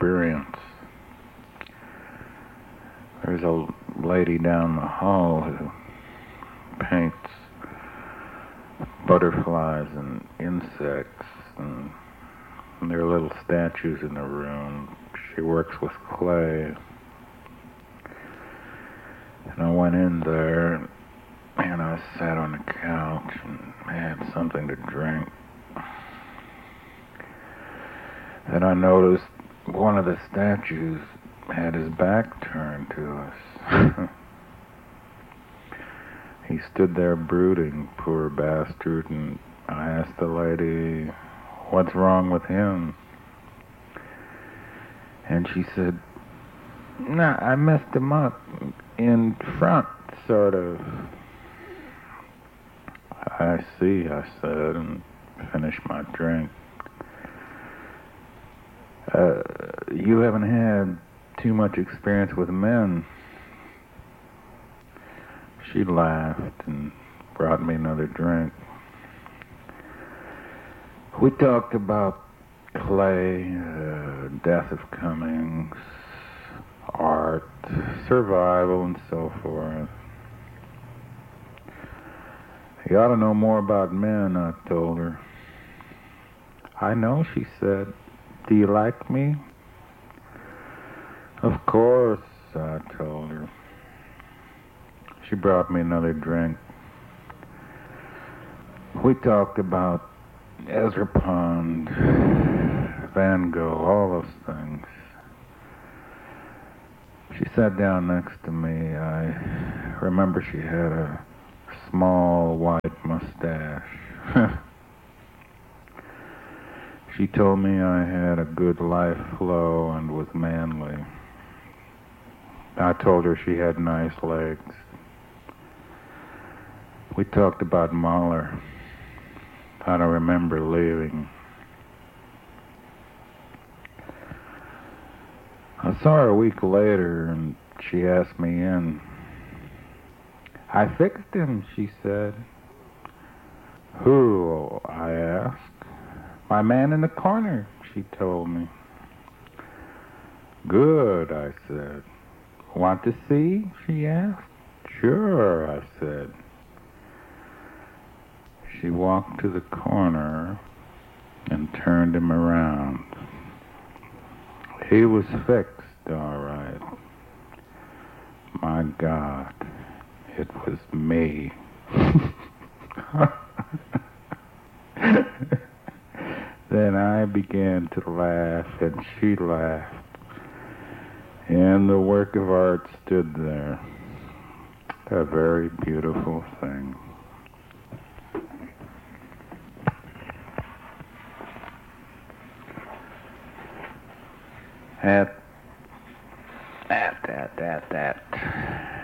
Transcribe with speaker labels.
Speaker 1: experience. There's a lady down the hall who paints butterflies and insects, and there are little statues in the room. She works with clay. And I went in there, and I sat on the couch and had something to drink. And I noticed one of the statues had his back turned to us. He stood there brooding, poor bastard, and I asked the lady, "What's wrong with him?" And she said, "Nah, I messed him up in front, sort of." "I see," I said, and finished my drink. You haven't had too much experience with men." She laughed and brought me another drink. We talked about clay, death of Cummings, art, survival, and so forth. "You ought to know more about men," I told her. "I know," she said. "Do you like me?" "Of course," I told her. She brought me another drink. We talked about Ezra Pound, Van Gogh, all those things. She sat down next to me. I remember she had a small white mustache. She told me I had a good life flow and was manly. I told her she had nice legs. We talked about Mahler. I don't remember leaving. I saw her a week later, and she asked me in. "I fixed him," she said. "Who?" I asked. "My man in the corner," she told me. "Good," I said. "Want to see?" she asked. "Sure," I said. She walked to the corner and turned him around. He was fixed, all right. My God, it was me. Then I began to laugh, and she laughed. And the work of art stood there. A very beautiful thing. That.